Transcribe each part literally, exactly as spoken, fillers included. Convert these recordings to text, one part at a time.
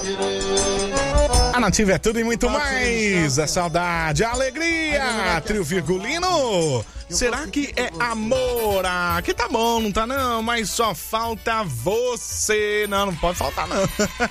A Nativa é tudo e muito mais. A saudade, a alegria. Trio Virgulino. Será que é amor? Ah, que tá bom, não tá não, mas só falta você. Não, não pode faltar não.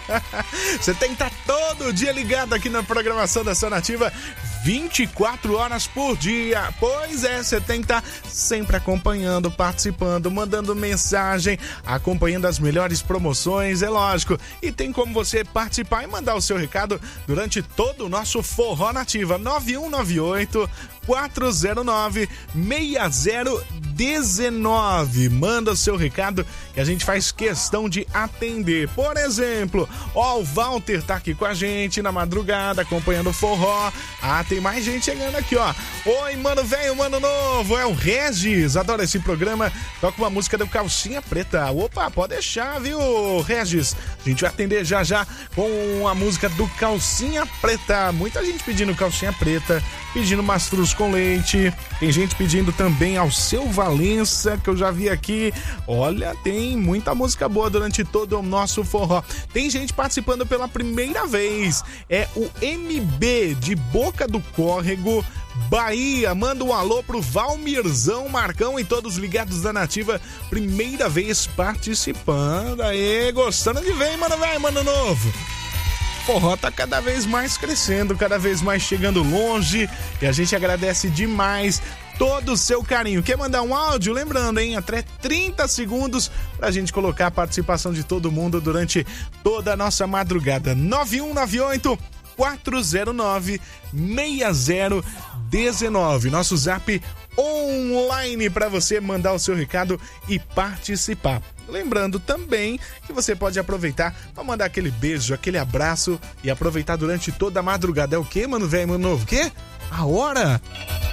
Você tem que estar todo dia ligado aqui na programação da sua Nativa, vinte e quatro horas por dia. Pois é, você tem que estar sempre acompanhando, participando, mandando mensagem, acompanhando as melhores promoções, é lógico. E tem como você participar e mandar o seu recado durante todo o nosso Forró Nativa. nove um nove oito quatro zero nove seis zero um nove. Manda o seu recado que a gente faz questão de atender. Por exemplo, ó, o Walter tá aqui com a gente na madrugada, acompanhando o forró. Ah, tem mais gente chegando aqui, ó. Oi, mano velho, mano novo, é o Regis. Adoro esse programa. Toca uma música do Calcinha Preta. Opa, pode deixar, viu, Regis? A gente vai atender já já com a música do Calcinha Preta. Muita gente pedindo Calcinha Preta, pedindo mastruz com leite. Tem gente pedindo também Alceu Valença, que eu já vi aqui. Olha, tem muita música boa durante todo o nosso forró. Tem gente participando pela primeira vez. É o M B de Boca do Córrego, Bahia. Manda um alô pro Valmirzão, Marcão e todos ligados da Nativa. Primeira vez participando. Aê, gostando de ver, mano, velho, mano novo. Forró tá cada vez mais crescendo, cada vez mais chegando longe, e a gente agradece demais todo o seu carinho. Quer mandar um áudio? Lembrando, hein? Até trinta segundos pra gente colocar a participação de todo mundo durante toda a nossa madrugada. nove um nove oito quatro zero nove seis zero um nove. Nosso zap online para você mandar o seu recado e participar. Lembrando também que você pode aproveitar para mandar aquele beijo, aquele abraço e aproveitar durante toda a madrugada. É o quê, mano velho, mano novo? O quê? A hora?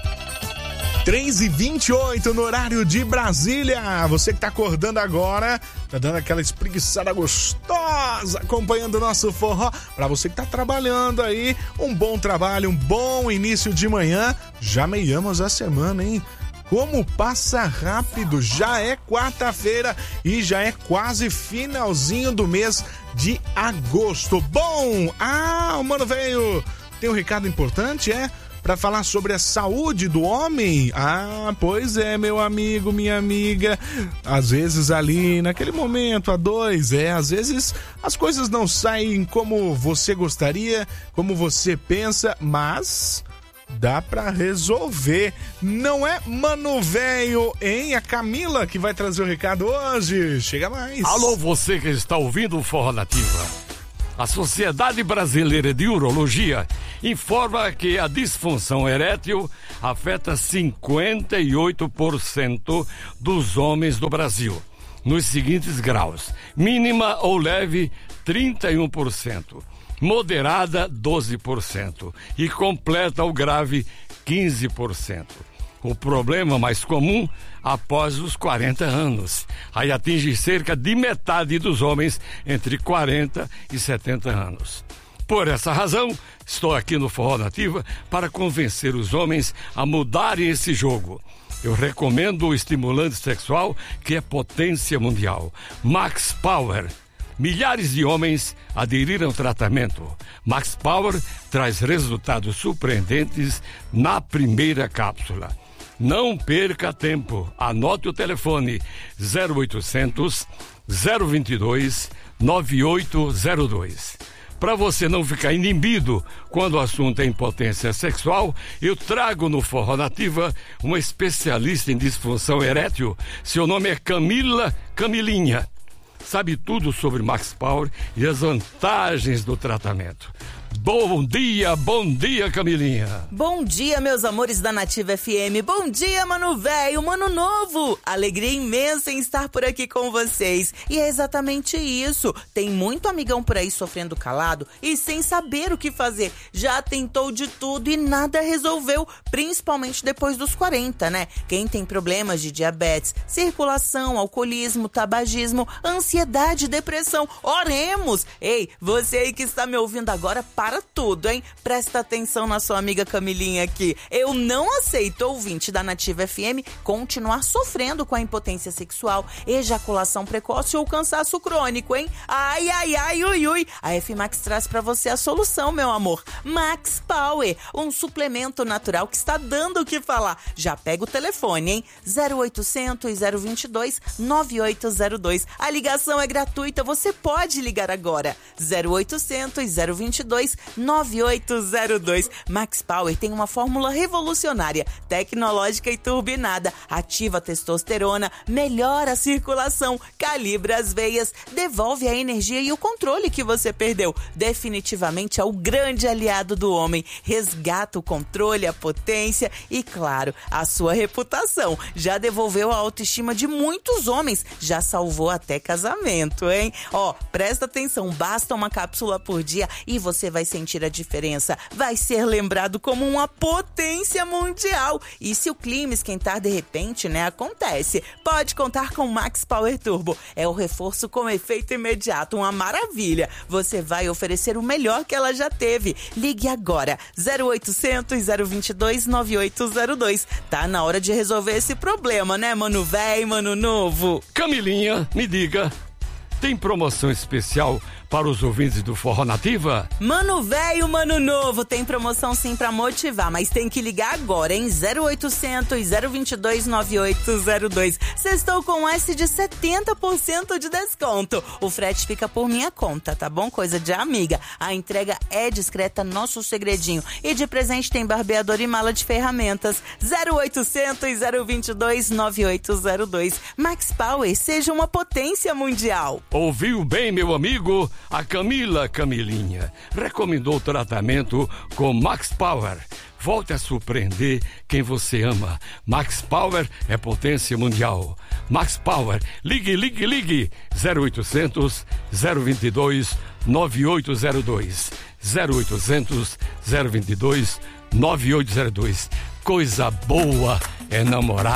três e vinte e oito no horário de Brasília. Você que tá acordando agora, tá dando aquela espreguiçada gostosa, acompanhando o nosso forró. Pra você que tá trabalhando aí, um bom trabalho, um bom início de manhã. Já meiamos a semana, hein? Como passa rápido, já é quarta-feira e já é quase finalzinho do mês de agosto. Bom, ah, mano velho, tem um recado importante, é? Para falar sobre a saúde do homem? Ah, pois é, meu amigo, minha amiga. Às vezes ali, naquele momento, a dois, é, às vezes as coisas não saem como você gostaria, como você pensa, mas dá pra resolver. Não é, mano velho, hein? A Camila que vai trazer o recado hoje. Chega mais. Alô, você que está ouvindo o Forró Nativa. A Sociedade Brasileira de Urologia informa que a disfunção erétil afeta cinquenta e oito por cento dos homens do Brasil, nos seguintes graus: mínima ou leve, trinta e um por cento, moderada, doze por cento e completa ou grave, quinze por cento. O problema mais comum após os quarenta anos. Aí atinge cerca de metade dos homens entre quarenta e setenta anos. Por essa razão, estou aqui no Forró Nativa para convencer os homens a mudarem esse jogo. Eu recomendo o estimulante sexual que é potência mundial, Max Power. Milhares de homens aderiram ao tratamento. Max Power traz resultados surpreendentes na primeira cápsula. Não perca tempo. Anote o telefone zero oitocentos, zero vinte e dois, nove oito zero dois. Para você não ficar inibido quando o assunto é impotência sexual, eu trago no Forró Nativa uma especialista em disfunção erétil. Seu nome é Camila Camilinha. Sabe tudo sobre Max Power e as vantagens do tratamento. Bom dia, bom dia, Camilinha. Bom dia, meus amores da Nativa F M. Bom dia, mano velho, mano novo. Alegria imensa em estar por aqui com vocês. E é exatamente isso. Tem muito amigão por aí sofrendo calado e sem saber o que fazer. Já tentou de tudo e nada resolveu, principalmente depois dos quarenta, né? Quem tem problemas de diabetes, circulação, alcoolismo, tabagismo, ansiedade, depressão. Oremos! Ei, você aí que está me ouvindo agora, para para tudo, hein? Presta atenção na sua amiga Camilinha aqui. Eu não aceito, ouvinte da Nativa F M, continuar sofrendo com a impotência sexual, ejaculação precoce ou cansaço crônico, hein? Ai, ai, ai, ui, ui. A F-Max traz pra você a solução, meu amor. Max Power, um suplemento natural que está dando o que falar. Já pega o telefone, hein? zero oitocentos, zero vinte e dois, nove oito zero dois. A ligação é gratuita, você pode ligar agora. zero oitocentos, zero vinte e dois, nove oito zero dois. Max Power tem uma fórmula revolucionária, tecnológica e turbinada. Ativa a testosterona, melhora a circulação, calibra as veias, devolve a energia e o controle que você perdeu. Definitivamente é o grande aliado do homem. Resgata o controle, a potência e, claro, a sua reputação. Já devolveu a autoestima de muitos homens, já salvou até casamento, hein? Ó, presta atenção, basta uma cápsula por dia e você vai sentir a diferença. Vai ser lembrado como uma potência mundial. E se o clima esquentar de repente, né, acontece. Pode contar com Max Power Turbo. É o reforço com efeito imediato, uma maravilha. Você vai oferecer o melhor que ela já teve. Ligue agora, zero oitocentos, zero vinte e dois, nove oito zero dois. Tá na hora de resolver esse problema, né, mano véi, mano novo? Camilinha, me diga, tem promoção especial para os ouvintes do Forró Nativa? Mano velho, mano novo, tem promoção sim pra motivar, mas tem que ligar agora, hein? zero oitocentos, zero vinte e dois, nove oito zero dois. Sextou com S de setenta por cento de desconto. O frete fica por minha conta, tá bom? Coisa de amiga. A entrega é discreta, nosso segredinho. E de presente tem barbeador e mala de ferramentas. zero oitocentos, zero vinte e dois, nove oito zero dois. Max Power, seja uma potência mundial. Ouviu bem, meu amigo? A Camila Camilinha recomendou o tratamento com Max Power. Volte a surpreender quem você ama. Max Power é potência mundial. Max Power, ligue, ligue, ligue. zero oitocentos, zero vinte e dois, nove oito zero dois. zero oitocentos, zero vinte e dois, nove oito zero dois. Coisa boa é namorar.